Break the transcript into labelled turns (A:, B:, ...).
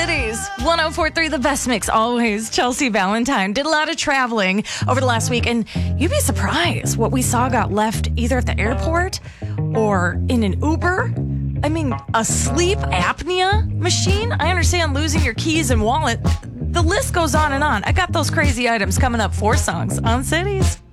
A: Cities, 104.3, the best mix always. Chelsea Valentine did a lot of traveling over the last week, and you'd be surprised what we saw got left either at the airport or in an Uber. I mean, a sleep apnea machine? I understand losing your keys and wallet. The list goes on and on. I got those crazy items coming up. 4 songs on Cities.